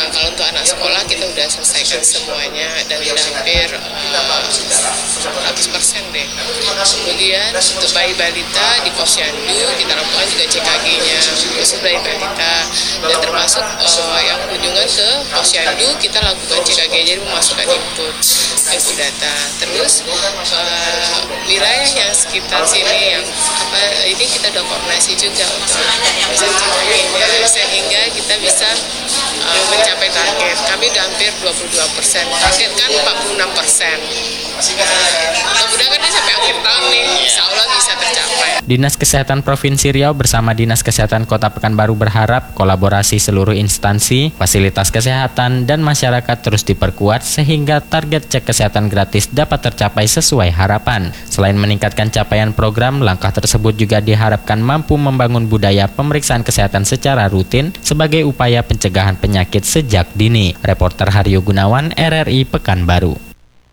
Kalau untuk anak sekolah kita udah selesaikan semuanya dan udah hampir 100% deh. Kemudian untuk bayi balita di posyandu kita lakukan juga CKG-nya khusus bayi balita, dan termasuk yang kunjungan ke posyandu kita lakukan CKG, jadi memasukkan input data. Terus wilayah yang sekitar sini yang ini kita udah koordinasi juga untuk CKG-nya sehingga kita bisa mencapai target. Kami udah hampir 22%, target kan 46%. Mudah-mudahan kan sampai akhir tahun nih, insya Allah bisa tercapai. Dinas Kesehatan Provinsi Riau bersama Dinas Kesehatan Kota Pekanbaru berharap kolaborasi seluruh instansi, fasilitas kesehatan, dan masyarakat terus diperkuat sehingga target cek kesehatan gratis dapat tercapai sesuai harapan. Selain meningkatkan capaian program, langkah tersebut juga diharapkan mampu membangun budaya pemeriksaan kesehatan secara rutin sebagai upaya pencegahan penyakit sejak dini. Reporter Haryo Gunawan, RRI Pekanbaru.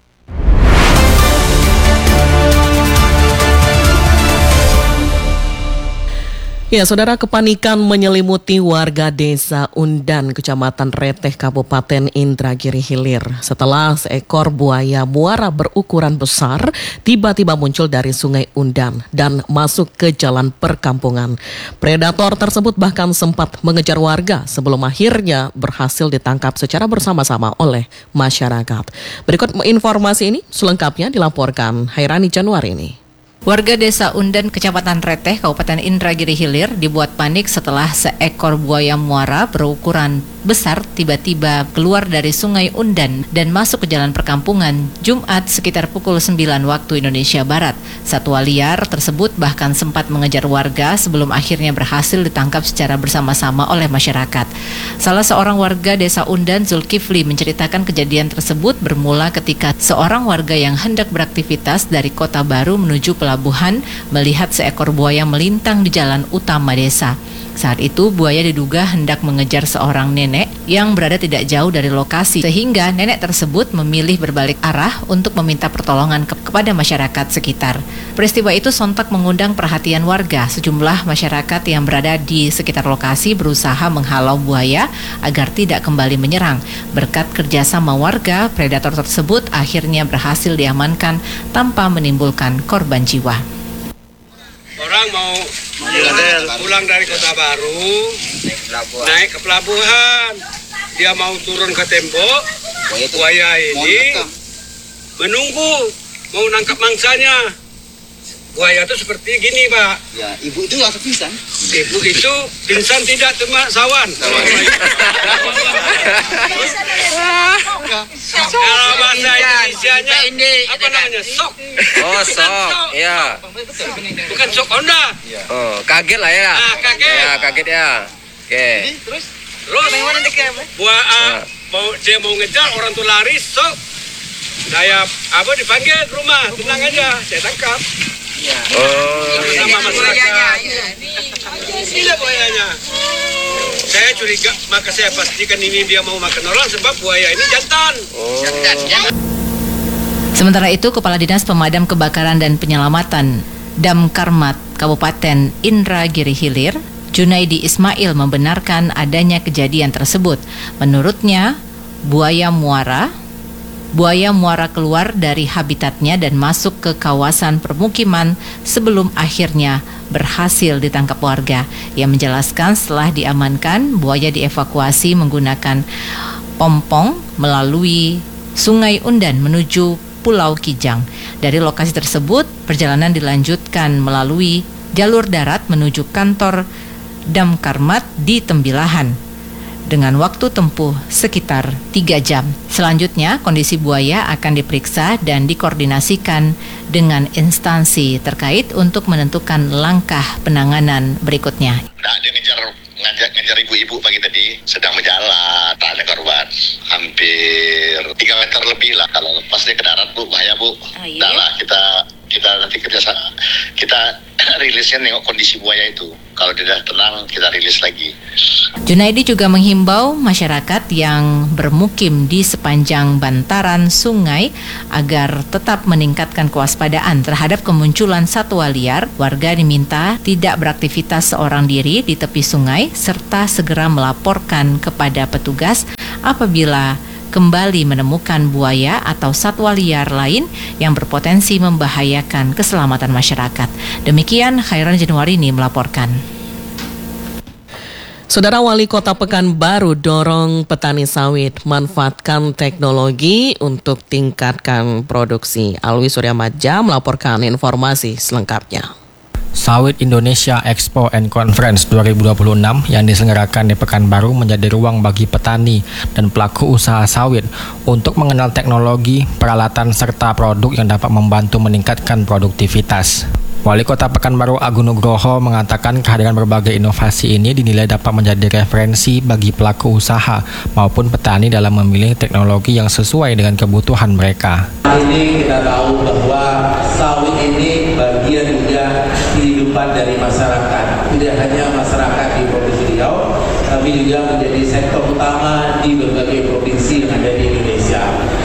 Ya, saudara, kepanikan menyelimuti warga desa Undan, Kecamatan Reteh, Kabupaten Indragiri Hilir. Setelah seekor buaya muara berukuran besar tiba-tiba muncul dari sungai Undan dan masuk ke jalan perkampungan. Predator tersebut bahkan sempat mengejar warga sebelum akhirnya berhasil ditangkap secara bersama-sama oleh masyarakat. Berikut informasi ini selengkapnya dilaporkan Hairani Januarini. Warga desa Undan, Kecamatan Reteh, Kabupaten Indragiri Hilir dibuat panik setelah seekor buaya muara berukuran besar tiba-tiba keluar dari sungai Undan dan masuk ke jalan perkampungan Jumat sekitar pukul 9 waktu Indonesia Barat. Satwa liar tersebut bahkan sempat mengejar warga sebelum akhirnya berhasil ditangkap secara bersama-sama oleh masyarakat. Salah seorang warga desa Undan, Zulkifli, menceritakan kejadian tersebut bermula ketika seorang warga yang hendak beraktivitas dari Kota Baru menuju pelabuhan melihat seekor buaya melintang di jalan utama desa. Saat itu buaya diduga hendak mengejar seorang nenek yang berada tidak jauh dari lokasi, sehingga nenek tersebut memilih berbalik arah untuk meminta pertolongan kepada masyarakat sekitar. Peristiwa itu sontak mengundang perhatian warga. Sejumlah masyarakat yang berada di sekitar lokasi berusaha menghalau buaya agar tidak kembali menyerang. Berkat kerjasama warga, predator tersebut akhirnya berhasil diamankan tanpa menimbulkan korban jiwa. Orang mau pulang dari Kota Baru, naik ke pelabuhan, dia mau turun ke tembok, buaya ini menunggu, mau nangkap mangsanya. Buaya itu seperti gini, Pak. Ya, ibu itu langsung pingsan. Ibu itu pingsan tidak, cuma sawan. Kalau bahasa Indonesianya apa namanya? Sok. Oh, sok. Iya. Bukan sok Honda. Oh, kaget lah ya. Ah, kaget. Ya, kaget ya. Oke. Terus dia mau ngejar, orang tuh lari, sok. Saya dipanggil ke rumah, tenang aja, saya tangkap. Oh, sama masyarakat. Ini buayanya. Saya curiga, maka saya pastikan ini dia mau makan orang sebab buaya ini jantan. Sementara itu, Kepala Dinas Pemadam Kebakaran dan Penyelamatan Damkarmat Kabupaten Indragiri Hilir, Junaidi Ismail, membenarkan adanya kejadian tersebut. Menurutnya, buaya muara keluar dari habitatnya dan masuk ke kawasan permukiman sebelum akhirnya berhasil ditangkap warga. Ia menjelaskan setelah diamankan, buaya dievakuasi menggunakan pompong melalui Sungai Undan menuju Pulau Kijang. Dari lokasi tersebut, perjalanan dilanjutkan melalui jalur darat menuju kantor Damkarmat di Tembilahan dengan waktu tempuh sekitar 3 jam. Selanjutnya, kondisi buaya akan diperiksa dan dikoordinasikan dengan instansi terkait untuk menentukan langkah penanganan berikutnya. Nah, dia ngejar ibu-ibu pagi tadi, sedang berjalan, tak ada korban. Hampir 3 meter lebih lah. Kalau pas dia ke darat, Bu, bahaya, Bu. Nah lah, kita nanti kita rilisnya nengok kondisi buaya itu. Kalau dia sudah tenang, kita rilis lagi. Junaidi juga menghimbau masyarakat yang bermukim di sepanjang bantaran sungai agar tetap meningkatkan kewaspadaan terhadap kemunculan satwa liar. Warga diminta tidak beraktivitas seorang diri di tepi sungai serta segera melaporkan kepada petugas apabila kembali menemukan buaya atau satwa liar lain yang berpotensi membahayakan keselamatan masyarakat. Demikian Khairan Januarini melaporkan. Saudara Wali Kota Pekanbaru dorong petani sawit manfaatkan teknologi untuk tingkatkan produksi. Alwi Suryamaja melaporkan informasi selengkapnya. Sawit Indonesia Expo and Conference 2026 yang diselenggarakan di Pekanbaru menjadi ruang bagi petani dan pelaku usaha sawit untuk mengenal teknologi, peralatan, serta produk yang dapat membantu meningkatkan produktivitas. Wali Kota Pekanbaru Agung Nugroho mengatakan kehadiran berbagai inovasi ini dinilai dapat menjadi referensi bagi pelaku usaha maupun petani dalam memilih teknologi yang sesuai dengan kebutuhan mereka. Ini kita tahu bahwa sawit ini bagian juga kehidupan dari masyarakat. Tidak hanya masyarakat di Provinsi Riau, tapi juga menjadi sektor utama di berbagai provinsi yang ada di Indonesia.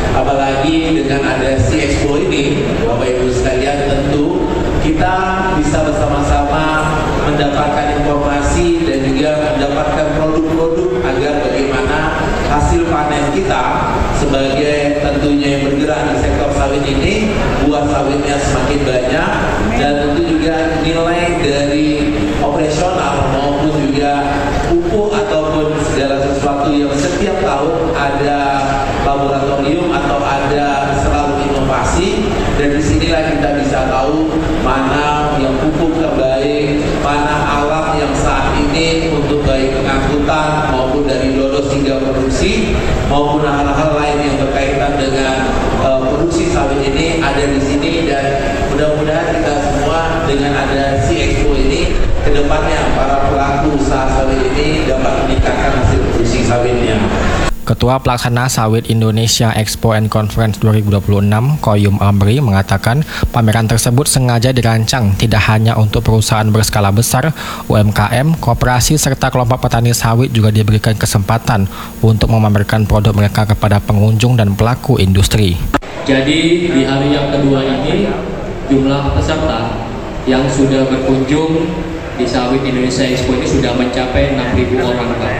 Apalagi dengan ada si Expo ini, Bapak Ibu sekalian, tentu kita bisa bersama-sama mendapatkan informasi dan juga mendapatkan produk-produk agar bagaimana hasil panen kita sebagai tentunya yang bergerak di sektor sawit ini, buah sawitnya semakin banyak dan tentu juga nilai dari operasional maupun juga pupuk ataupun segala sesuatu yang setiap tahun ada laboratorium atau ada selalu inovasi, dan disinilah kita bisa tahu mana yang pupuk terbaik, mana alat yang saat ini untuk baik pengangkutan maupun dari lolos hingga produksi maupun hal-hal lain yang berkaitan dengan produksi sawit ini ada di sini. Dan mudah-mudahan kita semua dengan ada si Expo ini kedepannya para pelaku usaha sawit ini dapat meningkatkan hasil produksi sawitnya. Ketua Pelaksana Sawit Indonesia Expo and Conference 2026, Koyum Amri, mengatakan pameran tersebut sengaja dirancang tidak hanya untuk perusahaan berskala besar, UMKM, koperasi, serta kelompok petani sawit juga diberikan kesempatan untuk memamerkan produk mereka kepada pengunjung dan pelaku industri. Jadi di hari yang kedua ini, jumlah peserta yang sudah berkunjung di Sawit Indonesia Expo ini sudah mencapai 6.000 orang, Pak.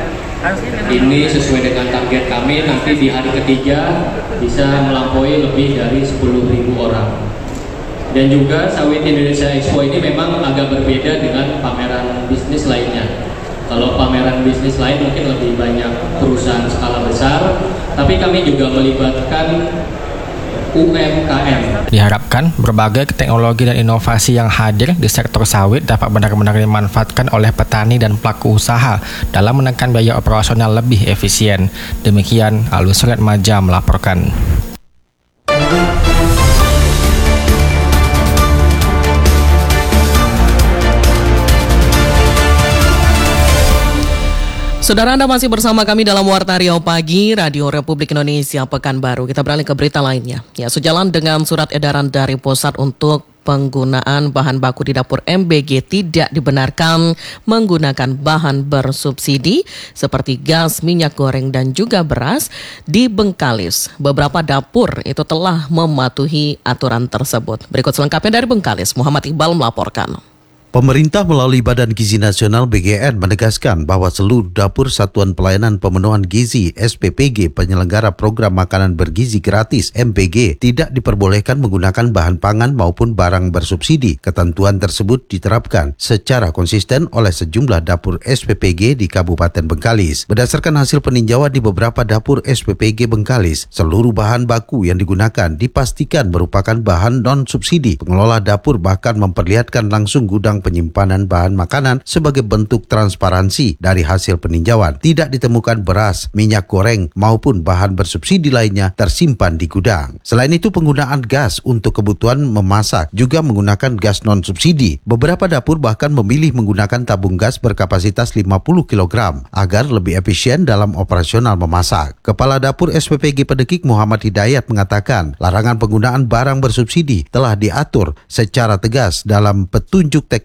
Ini sesuai dengan target kami, nanti di hari ketiga bisa melampaui lebih dari 10.000 orang. Dan juga Sawit Indonesia Expo ini memang agak berbeda dengan pameran bisnis lainnya. Kalau pameran bisnis lain mungkin lebih banyak perusahaan skala besar, tapi kami juga melibatkan UMKM. Diharapkan berbagai teknologi dan inovasi yang hadir di sektor sawit dapat benar-benar dimanfaatkan oleh petani dan pelaku usaha dalam menekan biaya operasional lebih efisien. Demikian Alwi Suryamaja melaporkan. Saudara, Anda masih bersama kami dalam Warta Riau Pagi, Radio Republik Indonesia Pekanbaru. Kita beralih ke berita lainnya. Ya, sejalan dengan surat edaran dari pusat untuk penggunaan bahan baku di dapur MBG tidak dibenarkan menggunakan bahan bersubsidi seperti gas, minyak goreng, dan juga beras di Bengkalis. Beberapa dapur itu telah mematuhi aturan tersebut. Berikut selengkapnya dari Bengkalis, Muhammad Iqbal melaporkan. Pemerintah melalui Badan Gizi Nasional BGN menegaskan bahwa seluruh dapur Satuan Pelayanan Pemenuhan Gizi SPPG penyelenggara program makanan bergizi gratis MPG tidak diperbolehkan menggunakan bahan pangan maupun barang bersubsidi. Ketentuan tersebut diterapkan secara konsisten oleh sejumlah dapur SPPG di Kabupaten Bengkalis. Berdasarkan hasil peninjauan di beberapa dapur SPPG Bengkalis, seluruh bahan baku yang digunakan dipastikan merupakan bahan non-subsidi. Pengelola dapur bahkan memperlihatkan langsung gudang penyimpanan bahan makanan sebagai bentuk transparansi. Dari hasil peninjauan, tidak ditemukan beras, minyak goreng maupun bahan bersubsidi lainnya tersimpan di gudang. Selain itu, penggunaan gas untuk kebutuhan memasak juga menggunakan gas non-subsidi. Beberapa dapur bahkan memilih menggunakan tabung gas berkapasitas 50 kg agar lebih efisien dalam operasional memasak. Kepala Dapur SPPG Pedekik Muhammad Hidayat mengatakan, larangan penggunaan barang bersubsidi telah diatur secara tegas dalam petunjuk teknis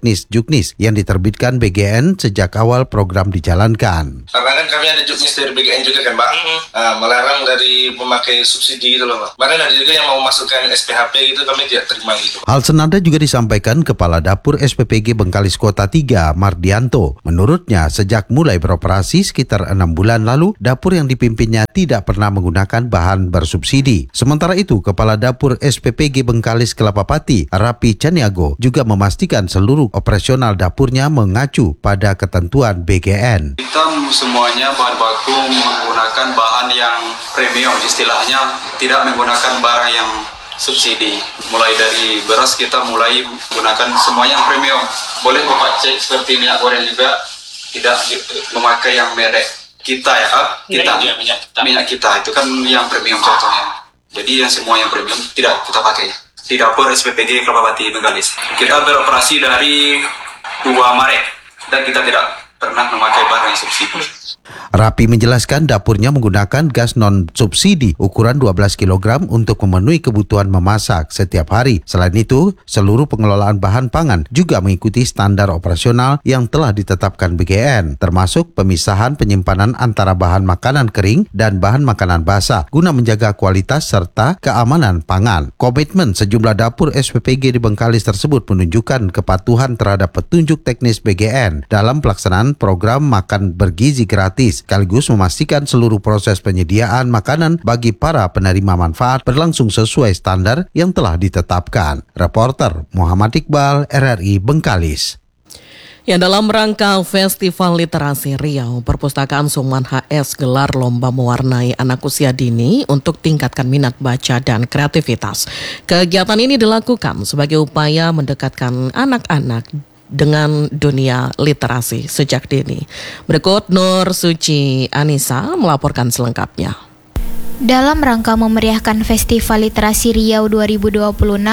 teknis Juknis yang diterbitkan BGN sejak awal program dijalankan. Karena kan kami ada Juknis dari BGN juga kan Pak, melarang dari pemakai subsidi gitu loh Pak. Bahkan ada juga yang mau masukkan SPHP gitu, kami tidak terima gitu. Hal senada juga disampaikan Kepala Dapur SPPG Bengkalis Kota 3, Mardianto. Menurutnya, sejak mulai beroperasi sekitar 6 bulan lalu, dapur yang dipimpinnya tidak pernah menggunakan bahan bersubsidi. Sementara itu, Kepala Dapur SPPG Bengkalis Kelapapati, Rapi Caniago, juga memastikan seluruh operasional dapurnya mengacu pada ketentuan BGN. Kita semuanya bahan baku menggunakan bahan yang premium, istilahnya tidak menggunakan barang yang subsidi. Mulai dari beras kita mulai menggunakan semuanya yang premium. Boleh Bapak cek seperti minyak goreng juga tidak memakai yang merek kita minyak kita itu kan yang premium contohnya. Jadi yang semua yang premium tidak kita pakai. Di dapur SPPG Kelapapati Bengkalis. Kita beroperasi dari 2 Maret dan kita tidak pernah memakai barang yang subsidi. Rapi menjelaskan dapurnya menggunakan gas non-subsidi ukuran 12 kg untuk memenuhi kebutuhan memasak setiap hari. Selain itu, seluruh pengelolaan bahan pangan juga mengikuti standar operasional yang telah ditetapkan BGN, termasuk pemisahan penyimpanan antara bahan makanan kering dan bahan makanan basah, guna menjaga kualitas serta keamanan pangan. Komitmen sejumlah dapur SPPG di Bengkalis tersebut menunjukkan kepatuhan terhadap petunjuk teknis BGN dalam pelaksanaan program makan bergizi gratis, sekaligus memastikan seluruh proses penyediaan makanan bagi para penerima manfaat berlangsung sesuai standar yang telah ditetapkan. Reporter Muhammad Iqbal, RRI Bengkalis. Ya, dalam rangka Festival Literasi Riau, Perpustakaan Suman HS gelar lomba mewarnai anak usia dini untuk tingkatkan minat baca dan kreativitas. Kegiatan ini dilakukan sebagai upaya mendekatkan anak-anak dengan dunia literasi sejak dini. Berikut Nur Suci Anissa melaporkan selengkapnya. Dalam rangka memeriahkan Festival Literasi Riau 2026,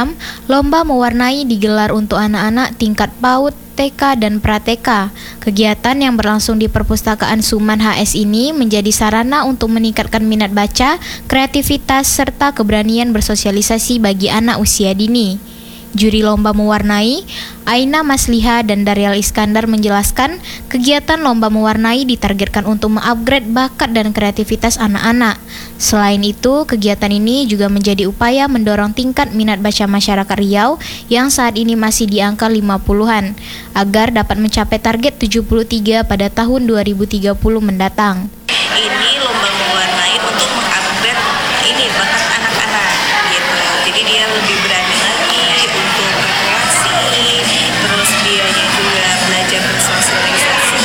lomba mewarnai digelar untuk anak-anak tingkat PAUD, TK, dan Pra-TK. Kegiatan yang berlangsung di Perpustakaan Suman HS ini menjadi sarana untuk meningkatkan minat baca, kreativitas, serta keberanian bersosialisasi bagi anak usia dini. Juri lomba mewarnai, Aina Masliha dan Daryal Iskandar menjelaskan, kegiatan lomba mewarnai ditargetkan untuk mengupgrade bakat dan kreativitas anak-anak. Selain itu, kegiatan ini juga menjadi upaya mendorong tingkat minat baca masyarakat Riau yang saat ini masih di angka 50-an, agar dapat mencapai target 73 pada tahun 2030 mendatang. Ini lomba mewarnai untuk mengupgrade bakat anak-anak gitu. Jadi dia lebih berani lagi untuk berkreasi, terus dia juga belajar bersosialisasi.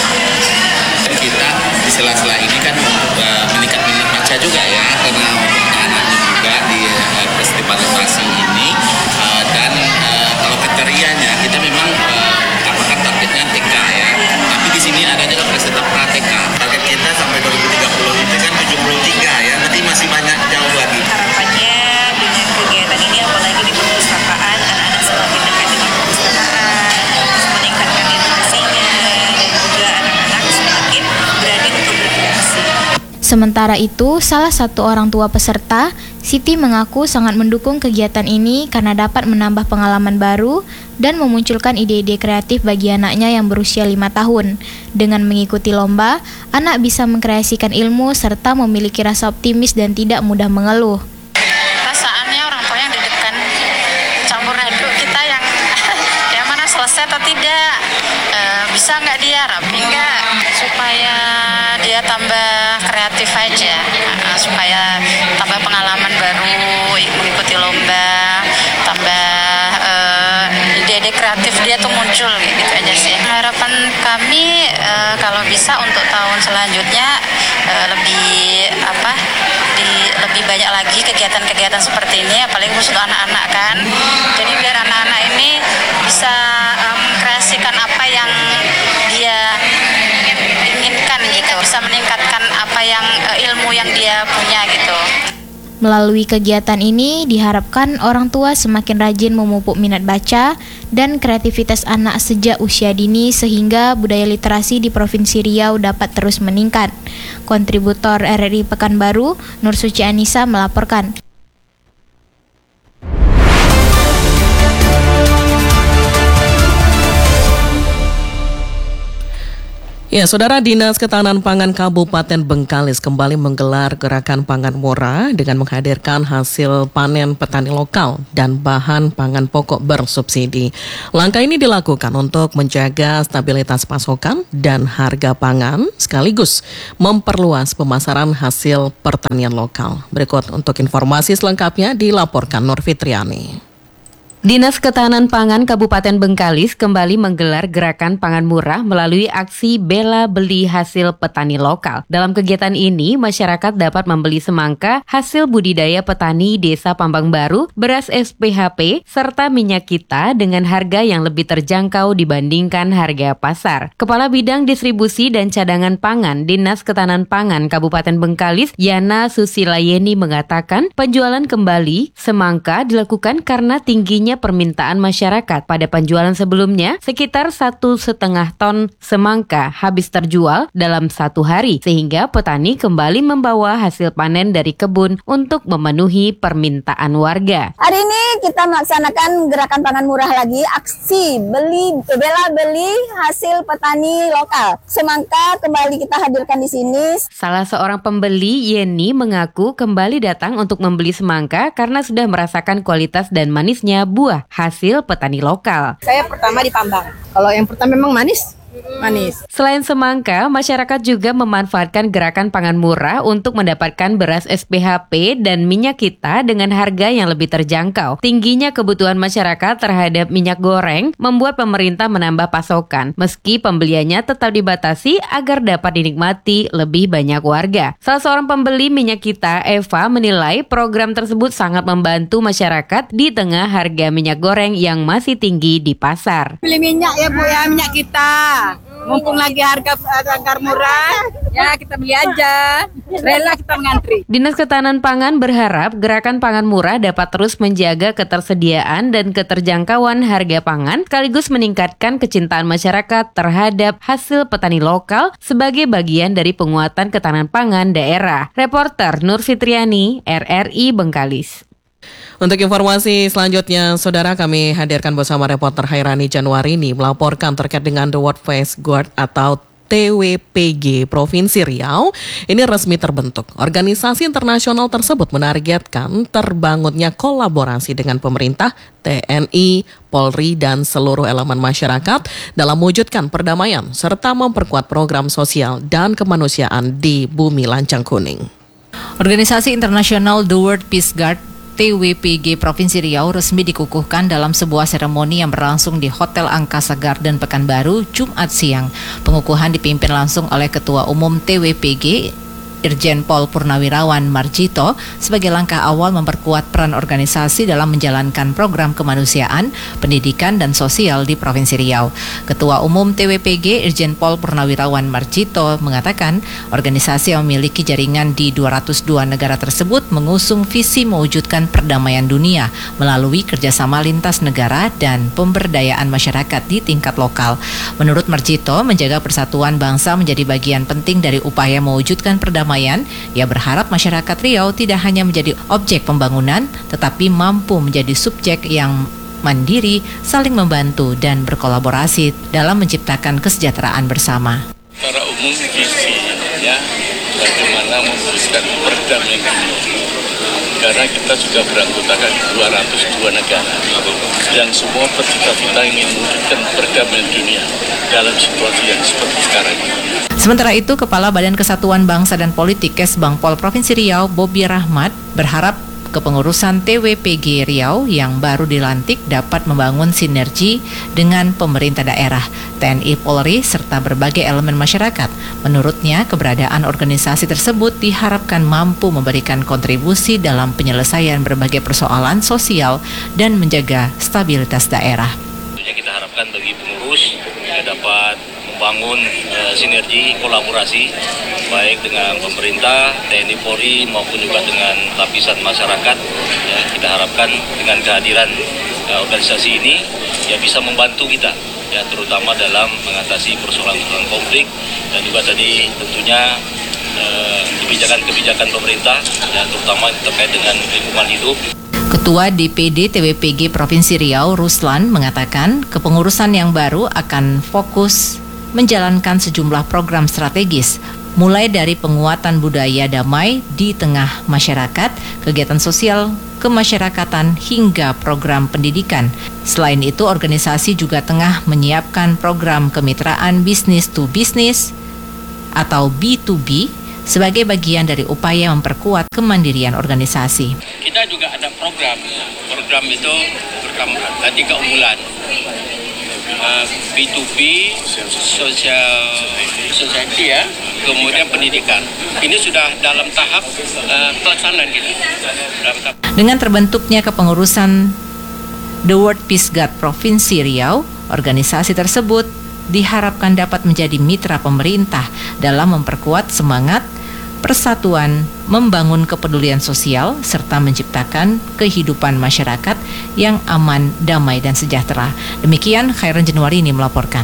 Kita di sela-sela ini kan meningkat minat baca juga ya, karena untuk anak-anak juga di festival literasi ini, dan kalau kriterianya kita memang apakah targetnya TK ya, tapi di sini ada juga peserta Pra-TK. Target kita sampai 2030 itu kan 73 ya, berarti masih banyak jauh lagi. Harapannya dengan kegiatan ini, apalagi di perpustakaan, anak-anak semakin dekat dengan perpustakaan, terus meningkatkan literasinya, dan juga anak-anak semakin berani untuk berkreasi. Sementara itu, salah satu orang tua peserta, Siti, mengaku sangat mendukung kegiatan ini karena dapat menambah pengalaman baru dan memunculkan ide-ide kreatif bagi anaknya yang berusia 5 tahun. Dengan mengikuti lomba, anak bisa mengkreasikan ilmu serta memiliki rasa optimis dan tidak mudah mengeluh. Perasaannya orang tua yang deg-degan, campur aduk kita yang mana selesai atau tidak, bisa nggak dia, rapi nggak, supaya dia tambah kreatif aja, supaya tambah pengalaman baru, mengikuti lomba, tambah ide-ide kreatif dia tuh muncul gitu aja sih. Harapan kami kalau bisa untuk tahun selanjutnya lebih banyak lagi kegiatan-kegiatan seperti ini, apalagi khusus untuk anak-anak kan. Jadi biar anak-anak ini bisa kreasikan apa yang dia inginkan gitu, bisa meningkatkan apa yang ilmu yang dia punya gitu. Melalui kegiatan ini diharapkan orang tua semakin rajin memupuk minat baca dan kreativitas anak sejak usia dini sehingga budaya literasi di Provinsi Riau dapat terus meningkat. Kontributor RRI Pekanbaru, Nur Suci Anissa melaporkan. Ya, Saudara, Dinas Ketahanan Pangan Kabupaten Bengkalis kembali menggelar gerakan pangan murah dengan menghadirkan hasil panen petani lokal dan bahan pangan pokok bersubsidi. Langkah ini dilakukan untuk menjaga stabilitas pasokan dan harga pangan sekaligus memperluas pemasaran hasil pertanian lokal. Berikut untuk informasi selengkapnya dilaporkan Nur Fitriani. Dinas Ketahanan Pangan Kabupaten Bengkalis kembali menggelar gerakan pangan murah melalui aksi bela beli hasil petani lokal. Dalam kegiatan ini, masyarakat dapat membeli semangka hasil budidaya petani Desa Pambang Baru, beras SPHP, serta minyak kita dengan harga yang lebih terjangkau dibandingkan harga pasar. Kepala Bidang Distribusi dan Cadangan Pangan Dinas Ketahanan Pangan Kabupaten Bengkalis, Yana Susilayeni mengatakan penjualan kembali semangka dilakukan karena tingginya permintaan masyarakat. Pada penjualan sebelumnya, sekitar 1,5 ton semangka habis terjual dalam 1 hari, sehingga petani kembali membawa hasil panen dari kebun untuk memenuhi permintaan warga. Hari ini kita melaksanakan gerakan pangan murah lagi, aksi bela beli hasil petani lokal. Semangka kembali kita hadirkan di sini. Salah seorang pembeli, Yeni, mengaku kembali datang untuk membeli semangka karena sudah merasakan kualitas dan manisnya buah hasil petani lokal. Saya pertama di Pambang. Kalau yang pertama memang manis. Selain semangka, masyarakat juga memanfaatkan gerakan pangan murah untuk mendapatkan beras SPHP dan minyak kita dengan harga yang lebih terjangkau. Tingginya kebutuhan masyarakat terhadap minyak goreng membuat pemerintah menambah pasokan, meski pembeliannya tetap dibatasi agar dapat dinikmati lebih banyak warga. Salah seorang pembeli minyak kita, Eva, menilai program tersebut sangat membantu masyarakat di tengah harga minyak goreng yang masih tinggi di pasar. Beli minyak ya Bu ya, minyak kita. Mumpung lagi harga murah, ya kita beli aja. Rela kita mengantri. Dinas Ketahanan Pangan berharap gerakan pangan murah dapat terus menjaga ketersediaan dan keterjangkauan harga pangan, sekaligus meningkatkan kecintaan masyarakat terhadap hasil petani lokal sebagai bagian dari penguatan ketahanan pangan daerah. Reporter Nur Fitriani, RRI Bengkalis. Untuk informasi selanjutnya, Saudara, kami hadirkan bersama reporter Hairani Januarini melaporkan terkait dengan The World Face Guard atau TWPG Provinsi Riau. Ini resmi terbentuk. Organisasi internasional tersebut menargetkan terbangunnya kolaborasi dengan pemerintah, TNI, Polri, dan seluruh elemen masyarakat dalam mewujudkan perdamaian serta memperkuat program sosial dan kemanusiaan di bumi lancang kuning. Organisasi internasional The World Peace Guard TWPG Provinsi Riau resmi dikukuhkan dalam sebuah seremoni yang berlangsung di Hotel Angkasa Garden Pekanbaru Jumat siang. Pengukuhan dipimpin langsung oleh Ketua Umum TWPG Irjen Pol Purnawirawan Marjito sebagai langkah awal memperkuat peran organisasi dalam menjalankan program kemanusiaan, pendidikan, dan sosial di Provinsi Riau. Ketua Umum TWPG Irjen Pol Purnawirawan Marjito mengatakan organisasi yang memiliki jaringan di 202 negara tersebut mengusung visi mewujudkan perdamaian dunia melalui kerjasama lintas negara dan pemberdayaan masyarakat di tingkat lokal. Menurut Marjito, menjaga persatuan bangsa menjadi bagian penting dari upaya mewujudkan perdamaian. Ia berharap masyarakat Riau tidak hanya menjadi objek pembangunan, tetapi mampu menjadi subjek yang mandiri, saling membantu, dan berkolaborasi dalam menciptakan kesejahteraan bersama. Secara umum visinya bagaimana mewujudkan perdamaian dunia. Karena kita juga beranggotakan 202 negara yang semua bercita-cita ingin mewujudkan perdamaian dunia dalam situasi yang seperti sekarang ini. Sementara itu, Kepala Badan Kesatuan Bangsa dan Politik Kesbangpol Provinsi Riau, Bobi Rahmat, berharap kepengurusan TWPG Riau yang baru dilantik dapat membangun sinergi dengan pemerintah daerah, TNI Polri, serta berbagai elemen masyarakat. Menurutnya, keberadaan organisasi tersebut diharapkan mampu memberikan kontribusi dalam penyelesaian berbagai persoalan sosial dan menjaga stabilitas daerah. Kita harapkan bagi pengurus ya dapat membangun sinergi kolaborasi baik dengan pemerintah, TNI Polri maupun juga dengan lapisan masyarakat. Ya, kita harapkan dengan kehadiran organisasi ini ya bisa membantu kita ya terutama dalam mengatasi persoalan-persoalan konflik dan juga tadi tentunya kebijakan-kebijakan pemerintah ya terutama terkait dengan lingkungan hidup. Ketua DPD TWPG Provinsi Riau, Ruslan, mengatakan kepengurusan yang baru akan fokus menjalankan sejumlah program strategis, mulai dari penguatan budaya damai di tengah masyarakat, kegiatan sosial kemasyarakatan, hingga program pendidikan. Selain itu, organisasi juga tengah menyiapkan program kemitraan bisnis to bisnis atau B2B sebagai bagian dari upaya memperkuat kemandirian organisasi. Kita juga ada program itu pertama 3 unggulan. B2B, society ya, kemudian pendidikan. Ini sudah dalam tahap pelaksanaan kita. Dengan terbentuknya kepengurusan The World Peace Guard Provinsi Riau, organisasi tersebut diharapkan dapat menjadi mitra pemerintah dalam memperkuat semangat persatuan, membangun kepedulian sosial, serta menciptakan kehidupan masyarakat yang aman, damai, dan sejahtera. Demikian Khairan Januari ini melaporkan.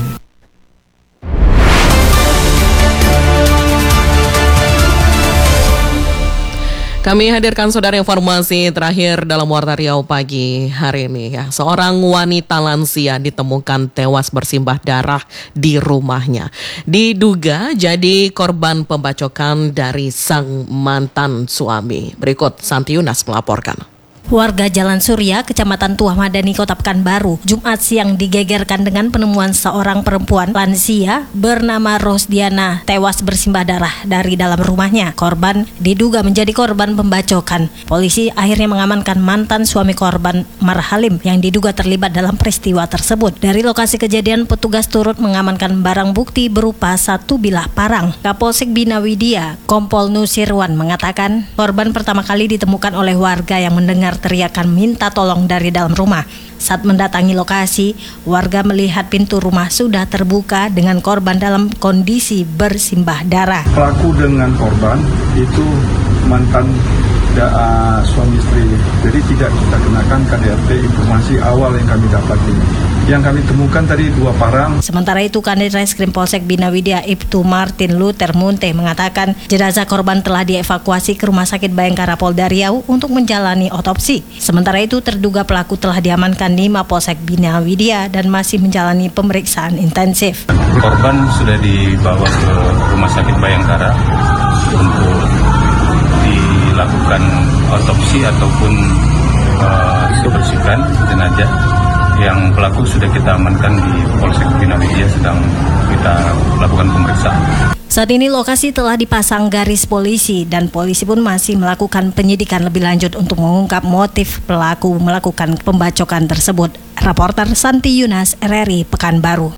Kami hadirkan saudara informasi terakhir dalam Warta Riau pagi hari ini ya. Seorang wanita lansia ditemukan tewas bersimbah darah di rumahnya. Diduga jadi korban pembacokan dari sang mantan suami. Berikut Santi Yunas melaporkan. Warga Jalan Surya, Kecamatan Tuah Madani, Kota Pekanbaru, Jumat siang digegerkan dengan penemuan seorang perempuan lansia bernama Rosdiana tewas bersimbah darah dari dalam rumahnya. Korban diduga menjadi korban pembacokan. Polisi akhirnya mengamankan mantan suami korban, Marhalim, yang diduga terlibat dalam peristiwa tersebut. Dari lokasi kejadian, petugas turut mengamankan barang bukti berupa 1 bilah parang. Kapolsek Bina Widya, Kompol Nusirwan, mengatakan korban pertama kali ditemukan oleh warga yang mendengar teriakan minta tolong dari dalam rumah. Saat mendatangi lokasi, warga melihat pintu rumah sudah terbuka dengan korban dalam kondisi bersimbah darah. Pelaku dengan korban itu mantan suami istri, jadi tidak kita kenakan KDRT. Informasi awal yang kami dapat ini, yang kami temukan tadi 2 parang. Sementara itu, Kanit Reskrim Polsek Bina Widya Ibtu Martin Luther Munte mengatakan jenazah korban telah dievakuasi ke Rumah Sakit Bayangkara Polda Riau untuk menjalani otopsi. Sementara itu, terduga pelaku telah diamankan di Mapolsek Bina Widya dan masih menjalani pemeriksaan intensif. Korban sudah dibawa ke Rumah Sakit Bayangkara untuk dilakukan otopsi ataupun dibersihkan jenazah. Yang pelaku sudah kita amankan di Polsek Bina Widya, sedang kita lakukan pemeriksaan. Saat ini lokasi telah dipasang garis polisi dan polisi pun masih melakukan penyidikan lebih lanjut untuk mengungkap motif pelaku melakukan pembacokan tersebut. Raporter Santi Yunas, RRI Pekanbaru.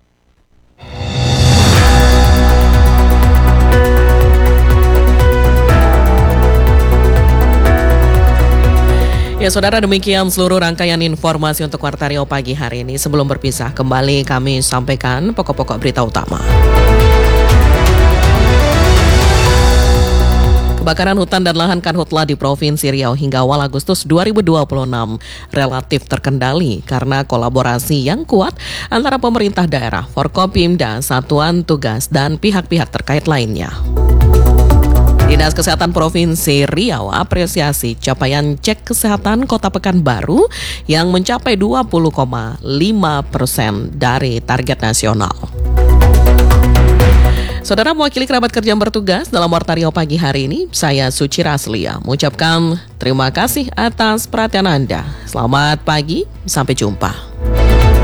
Ya saudara, demikian seluruh rangkaian informasi untuk Warta Riau pagi hari ini. Sebelum berpisah, kembali kami sampaikan pokok-pokok berita utama. Kebakaran hutan dan lahan karhutla di Provinsi Riau hingga awal Agustus 2026 relatif terkendali karena kolaborasi yang kuat antara pemerintah daerah, Forkopimda, satuan tugas, dan pihak-pihak terkait lainnya. Dinas Kesehatan Provinsi Riau apresiasi capaian cek kesehatan Kota Pekanbaru yang mencapai 20,5% dari target nasional. Saudara, mewakili kerabat kerja yang bertugas dalam Warta Riau pagi hari ini, saya Suci Raslia mengucapkan terima kasih atas perhatian Anda. Selamat pagi, sampai jumpa.